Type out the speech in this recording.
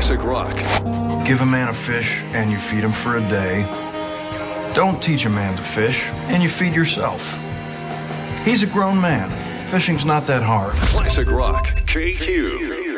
Classic rock. Give a man a fish and you feed him for a day. Don't teach a man to fish and you feed yourself. He's a grown man. Fishing's not that hard. Classic rock. KQ.